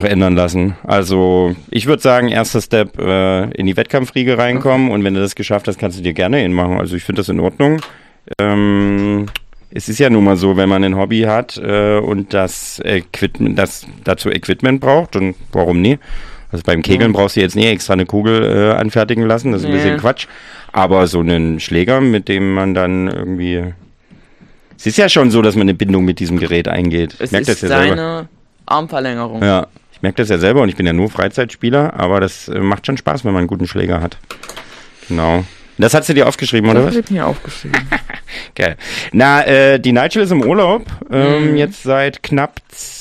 verändern lassen. Also ich würde sagen, erster Step in die Wettkampfriege reinkommen und wenn du das geschafft hast, kannst du dir gerne ihn machen. Also ich finde das in Ordnung. Es ist ja nun mal so, wenn man ein Hobby hat und das dazu Equipment braucht, und warum nie? Also beim Kegeln brauchst du jetzt nie extra eine Kugel anfertigen lassen, das ist ein bisschen Quatsch. Aber so einen Schläger, mit dem man dann irgendwie... Es ist ja schon so, dass man eine Bindung mit diesem Gerät eingeht. Es ist deine Armverlängerung. Ja, ich merke das ja selber und ich bin ja nur Freizeitspieler, aber das macht schon Spaß, wenn man einen guten Schläger hat. Genau. Das hast du dir aufgeschrieben, oder was? Das habe ich mir aufgeschrieben. Geil. Na, die Nigel ist im Urlaub, jetzt seit knapp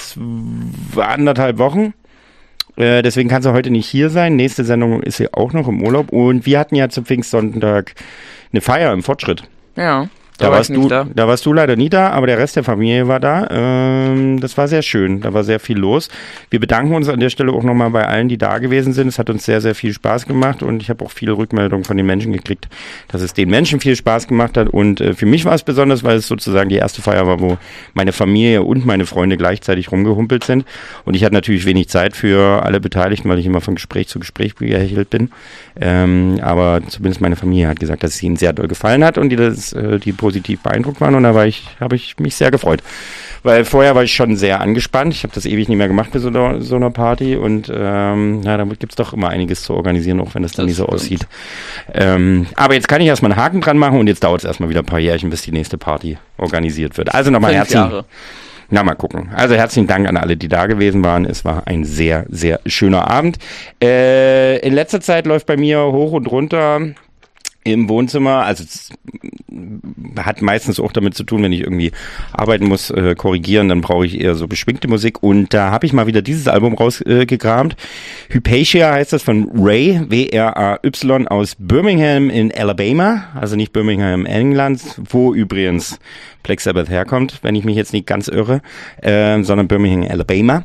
1,5 Wochen. Deswegen kann sie heute nicht hier sein. Nächste Sendung ist sie auch noch im Urlaub. Und wir hatten ja zum Pfingstsonntag eine Feier im Fortschritt. Ja. Da warst du leider nie da, aber der Rest der Familie war da. Das war sehr schön, da war sehr viel los. Wir bedanken uns an der Stelle auch nochmal bei allen, die da gewesen sind. Es hat uns sehr, sehr viel Spaß gemacht und ich habe auch viele Rückmeldungen von den Menschen gekriegt, dass es den Menschen viel Spaß gemacht hat. Und für mich war es besonders, weil es sozusagen die erste Feier war, wo meine Familie und meine Freunde gleichzeitig rumgehumpelt sind. Und ich hatte natürlich wenig Zeit für alle Beteiligten, weil ich immer von Gespräch zu Gespräch gehechelt bin. Aber zumindest meine Familie hat gesagt, dass es ihnen sehr doll gefallen hat und die positiv beeindruckt waren und da habe ich mich sehr gefreut. Weil vorher war ich schon sehr angespannt. Ich habe das ewig nicht mehr gemacht bei so einer Party und da gibt's doch immer einiges zu organisieren, auch wenn das dann nicht so aussieht. Aber jetzt kann ich erstmal einen Haken dran machen und jetzt dauert es erstmal wieder ein paar Jährchen, bis die nächste Party organisiert wird. Also nochmal mal gucken. Also herzlichen Dank an alle, die da gewesen waren. Es war ein sehr, sehr schöner Abend. In letzter Zeit läuft bei mir hoch und runter im Wohnzimmer, also es hat meistens auch damit zu tun, wenn ich irgendwie arbeiten muss, korrigieren, dann brauche ich eher so beschwingte Musik und da habe ich mal wieder dieses Album rausgekramt. Hypatia heißt das von Ray, W-R-A-Y aus Birmingham in Alabama, also nicht Birmingham, England, wo übrigens Black Sabbath herkommt, wenn ich mich jetzt nicht ganz irre, sondern Birmingham, Alabama.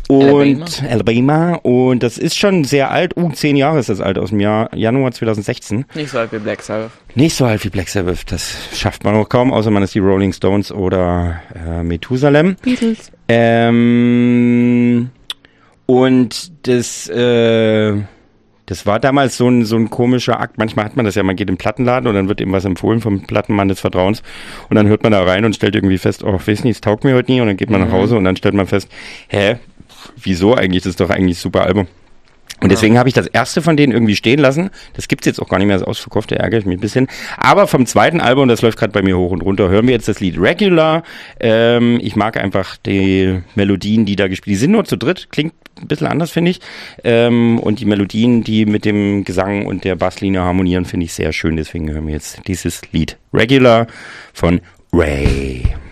Alabama. Und das ist schon sehr alt. 10 Jahre ist das alt, aus dem Januar 2016. Nicht so alt wie Black Sabbath. Nicht so alt wie Black Sabbath. Das schafft man auch kaum, außer man ist die Rolling Stones oder Methusalem. Beatles. Und das war damals so ein komischer Akt. Manchmal hat man das ja, man geht im Plattenladen und dann wird eben was empfohlen vom Plattenmann des Vertrauens und dann hört man da rein und stellt irgendwie fest, oh, weiß nicht, es taugt mir heute nie und dann geht man nach Hause und dann stellt man fest, wieso eigentlich? Das ist doch eigentlich ein super Album. Und deswegen habe ich das erste von denen irgendwie stehen lassen. Das gibt's jetzt auch gar nicht mehr als ausverkauft, da ärgere ich mich ein bisschen. Aber vom zweiten Album, das läuft gerade bei mir hoch und runter, hören wir jetzt das Lied Regular. Ich mag einfach die Melodien, die da gespielt, die sind nur zu dritt, klingt ein bisschen anders, finde ich. Und die Melodien, die mit dem Gesang und der Basslinie harmonieren, finde ich sehr schön. Deswegen hören wir jetzt dieses Lied Regular von Ray.